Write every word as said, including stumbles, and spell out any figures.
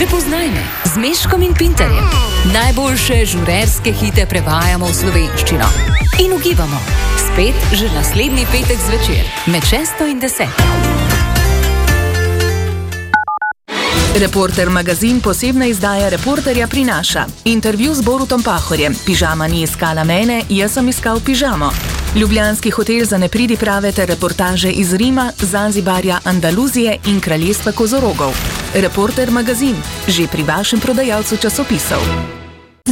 Prepoznaj me z Meškom in Pinterjem. Najboljše žurerske hite prevajamo v slovenščino. In ugibamo. Spet že naslednji petek zvečer med šesto in deseto. Reporter magazin posebna izdaja Reporterja prinaša. Intervju z Borutom Pahorjem. Pižama ni iskala mene, jaz sem iskal pižamo. Ljubljanski hotel za nepridiprave ter reportaže iz Rima, Zanzibarja, Andaluzije in kraljestva kozorogov. Reporter magazin, že pri vašem prodajalcu časopisov.